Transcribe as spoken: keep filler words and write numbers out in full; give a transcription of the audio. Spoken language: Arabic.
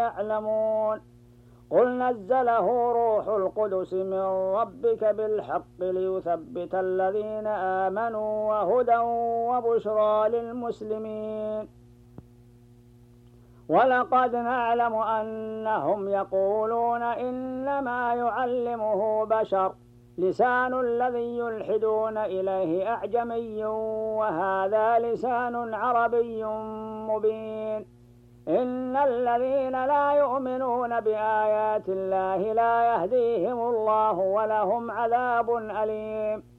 يعلمون. قل نزله روح القدس من ربك بالحق ليثبت الذين آمنوا وهدى وبشرى للمسلمين. ولقد نعلم أنهم يقولون إنما يعلمه بشر، لسان الذي يلحدون إليه أعجمي وهذا لسان عربي مبين. إن الذين لا يؤمنون بآيات الله لا يهديهم الله ولهم عذاب أليم.